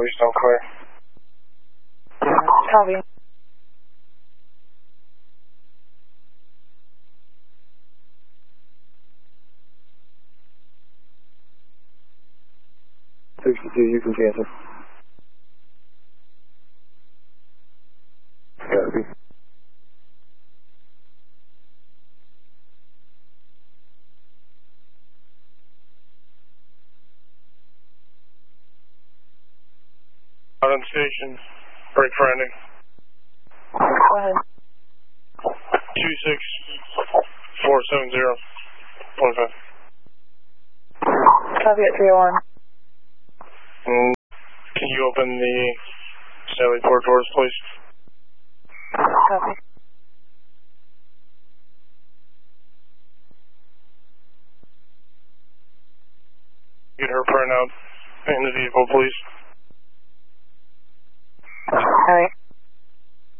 release, don't clear. Copy. You can cancel. Copy. Out on station, break for ending. Go ahead. 26470.5. Copy at 301. Can you open the Stanley port doors, please? Copy. Get her printout in the vehicle, please. All right.